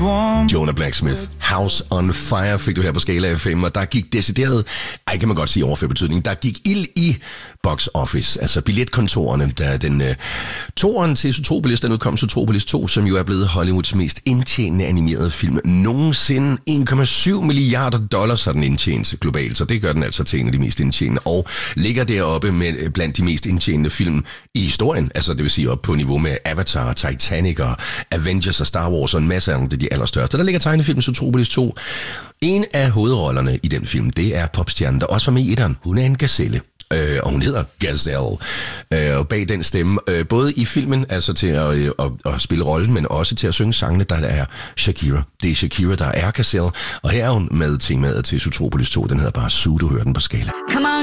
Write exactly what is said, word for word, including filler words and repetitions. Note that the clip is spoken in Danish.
Jonah Blacksmith, House on Fire fik du her på Skala F M, og der gik decideret, ej kan man godt sige overført betydning, der gik ild i box office, altså billetkontorerne, der den uh, toeren til Zootropolis, den udkom Zootropolis to, som jo er blevet Hollywoods mest indtjenende animerede film nogensinde. en komma syv milliarder dollars har den indtjent globalt, så det gør den altså til en af de mest indtjenende, og ligger deroppe med blandt de mest indtjenende film i historien, altså det vil sige op på niveau med Avatar, Titanic og Avengers og Star Wars og en masse af de allerstørste. Der ligger tegnefilmen Zootropolis to. En af hovedrollerne i den film, det er popstjernen, der også var med i etteren. Hun er en gazelle. Øh, og hun hedder Gazelle. Øh, og bag den stemme, øh, både i filmen, altså til at, øh, at, at spille rollen, men også til at synge sangene, der er Shakira. Det er Shakira, der er Gazelle, og her er hun med temaet til Zootropolis to. Den hedder bare Zoo, du hører den på Skala. Come on.